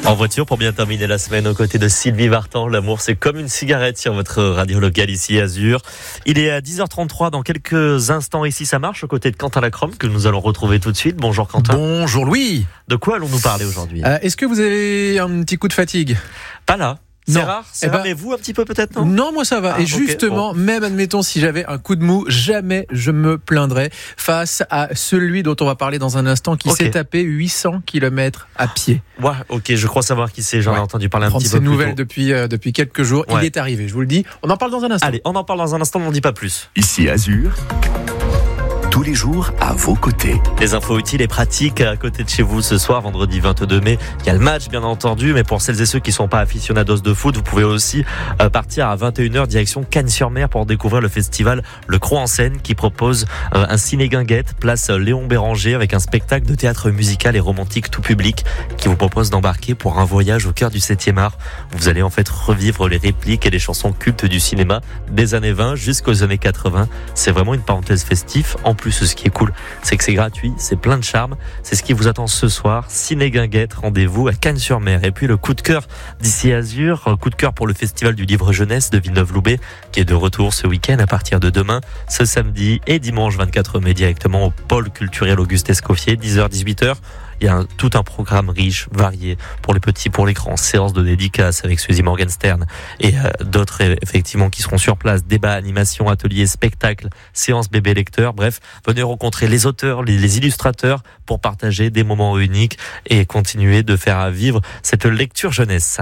En voiture pour bien terminer la semaine aux côtés de Sylvie Vartan. L'amour, c'est comme une cigarette sur votre radio locale ici Azur. Il est à 10h33 dans quelques instants ici. Ça marche aux côtés de Quentin Lacrome que nous allons retrouver tout de suite. Bonjour Quentin. Bonjour Louis. De quoi allons-nous parler aujourd'hui? Est-ce que vous avez un petit coup de fatigue? Pas là. C'est Non. rare, mais vous un petit peu peut-être, non? Non, moi ça va. Ah, et ok, justement, même admettons si j'avais un coup de mou, jamais je me plaindrais face à celui dont on va parler dans un instant qui s'est tapé 800 km à pied. Ouais, ok, je crois savoir qui c'est. J'en ai entendu parler un petit peu plus tôt. Prendre ces nouvelles depuis quelques jours. Ouais. Il est arrivé, je vous le dis. On en parle dans un instant. Allez, on en parle dans un instant, on n'en dit pas plus. Ici Azur, tous les jours à vos côtés. Les infos utiles et pratiques à côté de chez vous ce soir, vendredi 22 mai. Il y a le match, bien entendu, mais pour celles et ceux qui ne sont pas aficionados de foot, vous pouvez aussi partir à 21h direction Cagnes-sur-Mer pour découvrir le festival Le Croc en Scène qui propose un ciné-guinguette, place Léon Béranger, avec un spectacle de théâtre musical et romantique tout public qui vous propose d'embarquer pour un voyage au cœur du 7e art. Vous allez en fait revivre les répliques et les chansons cultes du cinéma des années 20 jusqu'aux années 80. C'est vraiment une parenthèse festive. En plus, ce qui est cool, c'est que c'est gratuit, c'est plein de charme. C'est ce qui vous attend ce soir. Ciné-guinguette, rendez-vous à Cagnes-sur-Mer. Et puis le coup de cœur d'ici Azur, coup de cœur pour le festival du livre jeunesse de Villeneuve-Loubet, qui est de retour ce week-end à partir de demain, ce samedi et dimanche 24 mai directement au pôle culturel Auguste Escoffier, 10h-18h. Il y a tout un programme riche, varié, pour les petits, pour les grands, séances de dédicaces avec Suzy Morgenstern et d'autres effectivement qui seront sur place, débats, animations, ateliers, spectacles, séances bébé lecteurs, bref, venez rencontrer les auteurs, les illustrateurs pour partager des moments uniques et continuer de faire vivre cette lecture jeunesse.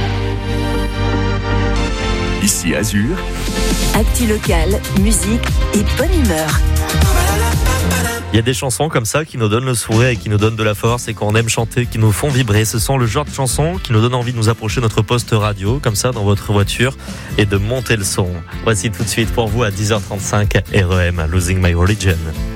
Ici Azur, actu local, musique et bonne humeur. Il y a des chansons comme ça qui nous donnent le sourire et qui nous donnent de la force et qu'on aime chanter, qui nous font vibrer. Ce sont le genre de chansons qui nous donnent envie de nous approcher de notre poste radio, comme ça, dans votre voiture, et de monter le son. Voici tout de suite pour vous à 10h35, REM, Losing My Religion.